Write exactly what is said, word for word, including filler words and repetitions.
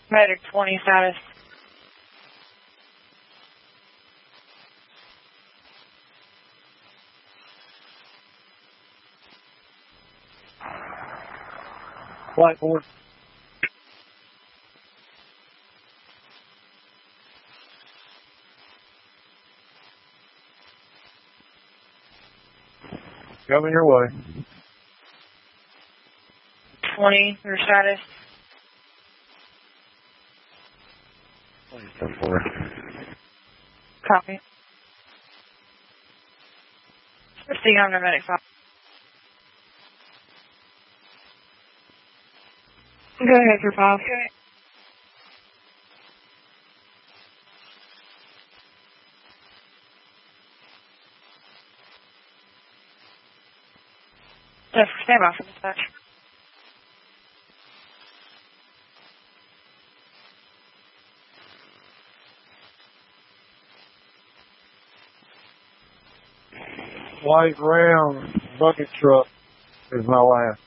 Medic twenty status. Blackboard. Coming your way. twenty, your status. twenty-four. Copy. Proceed on to medic five. Go ahead for five. Okay. Just stand by for dispatch. White round bucket truck is my last.